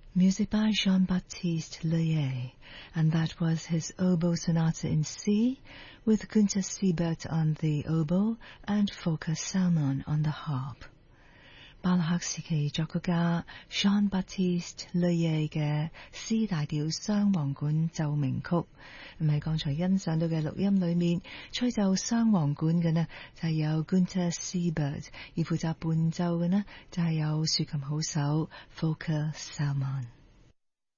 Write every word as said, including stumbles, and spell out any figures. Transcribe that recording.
Music by Jean-Baptiste Leyer, and that was his oboe sonata in C, with Günter Siebert on the oboe and Volker Salmon on the harp. 巴洛克時期作曲家 Jean-Baptiste Leyer 嘅 C 大調雙簧管奏鳴曲，唔係剛才欣賞到嘅錄音裏面吹奏雙簧管嘅呢，就係有 Günter Siebert， 而負責伴奏嘅呢，就係有豎琴好手 Volker Salmon。